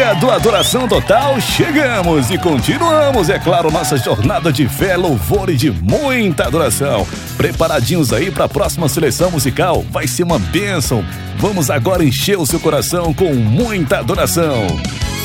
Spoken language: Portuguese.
dia do Adoração Total, chegamos e continuamos, é claro, nossa jornada de fé, louvor e de muita adoração. Preparadinhos aí para a próxima seleção musical? Vai ser uma bênção. Vamos agora encher o seu coração com muita adoração.